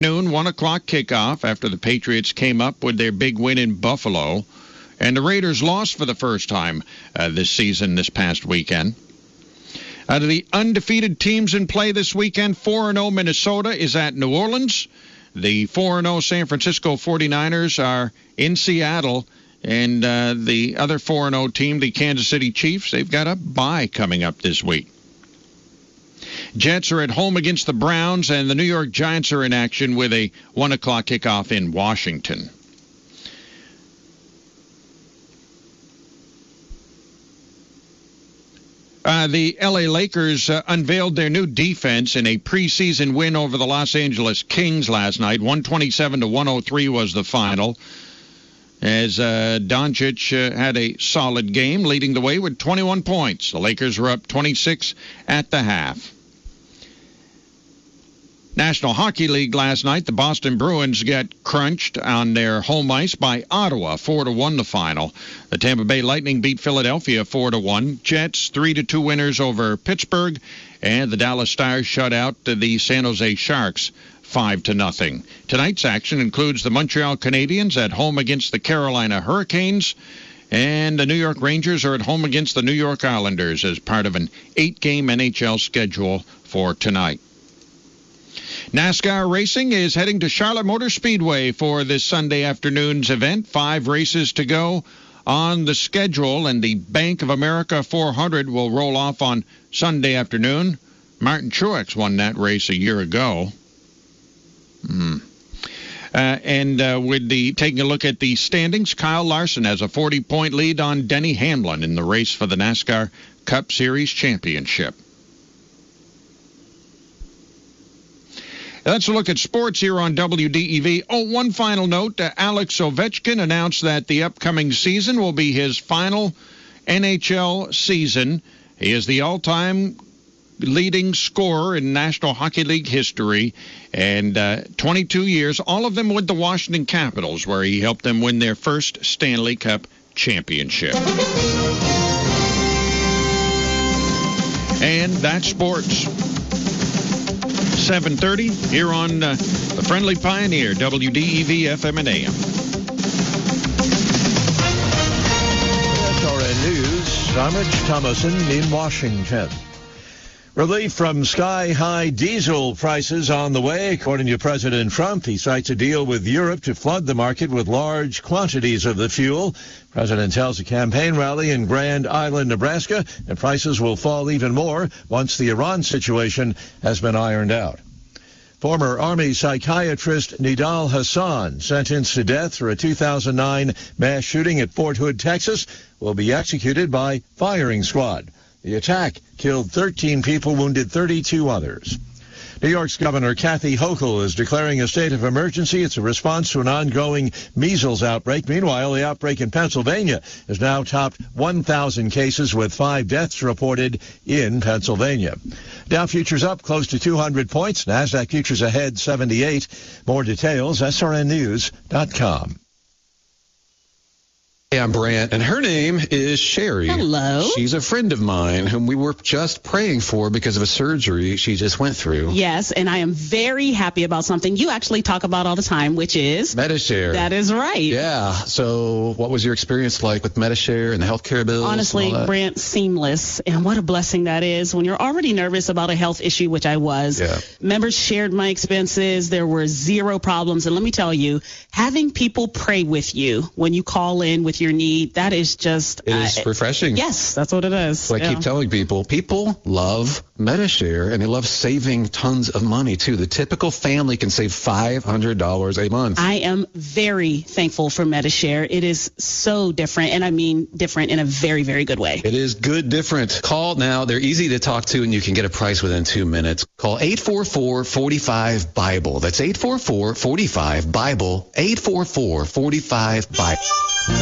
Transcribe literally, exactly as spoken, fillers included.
Noon, one o'clock kickoff after the Patriots came up with their big win in Buffalo. And the Raiders lost for the first time uh, this season this past weekend. Out of the undefeated teams in play this weekend, four and oh Minnesota is at New Orleans. The four and oh San Francisco forty-niners are in Seattle. And uh, the other four and oh team, the Kansas City Chiefs, they've got a bye coming up this week. Jets are at home against the Browns, and the New York Giants are in action with a one o'clock kickoff in Washington. Uh, the L A Lakers uh, unveiled their new defense in a preseason win over the Los Angeles Kings last night. one twenty-seven to one oh three was the final, as uh, Doncic uh, had a solid game, leading the way with twenty-one points. The Lakers were up twenty-six at the half. National Hockey League last night, the Boston Bruins got crunched on their home ice by Ottawa, four to one the final. The Tampa Bay Lightning beat Philadelphia four to one. Jets three to two winners over Pittsburgh, and the Dallas Stars shut out the San Jose Sharks five to nothing. Tonight's action includes the Montreal Canadiens at home against the Carolina Hurricanes, and the New York Rangers are at home against the New York Islanders as part of an eight-game N H L schedule for tonight. NASCAR racing is heading to Charlotte Motor Speedway for this Sunday afternoon's event. Five races to go on the schedule, and the Bank of America four hundred will roll off on Sunday afternoon. Martin Truex won that race a year ago. Hmm. Uh, and uh, with the taking a look at the standings, Kyle Larson has a forty-point lead on Denny Hamlin in the race for the NASCAR Cup Series Championship. Let's look at sports here on W D E V. Oh, one final note. Uh, Alex Ovechkin announced that the upcoming season will be his final N H L season. He is the all-time leading scorer in National Hockey League history, and uh, twenty-two years, all of them with the Washington Capitals, where he helped them win their first Stanley Cup championship. And that's sports. seven thirty here on uh, the Friendly Pioneer, W D E V F M and A M. S R N News, I'm Rich Thomason in Washington. Relief from sky-high diesel prices on the way, according to President Trump. He cites a deal with Europe to flood the market with large quantities of the fuel. President tells a campaign rally in Grand Island, Nebraska, that prices will fall even more once the Iran situation has been ironed out. Former Army psychiatrist Nidal Hassan, sentenced to death for a two thousand nine mass shooting at Fort Hood, Texas, will be executed by firing squad. The attack killed thirteen people, wounded thirty-two others. New York's Governor Kathy Hochul is declaring a state of emergency. It's a response to an ongoing measles outbreak. Meanwhile, the outbreak in Pennsylvania has now topped one thousand cases, with five deaths reported in Pennsylvania. Dow futures up close to two hundred points. NASDAQ futures ahead seventy-eight. More details, S R N news dot com. Hey, I'm Brant, and her name is Sherry. Hello. She's a friend of mine whom we were just praying for because of a surgery she just went through. Yes, and I am very happy about something you actually talk about all the time, which is Medi-Share. That is right. Yeah. So what was your experience like with Medi-Share and the healthcare bills? Honestly, and all that? Brant, seamless. And what a blessing that is when you're already nervous about a health issue, which I was. Yeah. Members shared my expenses. There were zero problems. And let me tell you, having people pray with you when you call in with your need, that is just... It is uh, refreshing. Yes, that's what it is. So I yeah. keep telling people, people love Medi-Share, and they love saving tons of money, too. The typical family can save five hundred dollars a month. I am very thankful for Medi-Share. It is so different, and I mean different in a very, very good way. It is good different. Call now. They're easy to talk to, and you can get a price within two minutes. Call eight four four, four five, BIBLE. That's eight four four, four five, BIBLE, eight four four, four five, BIBLE.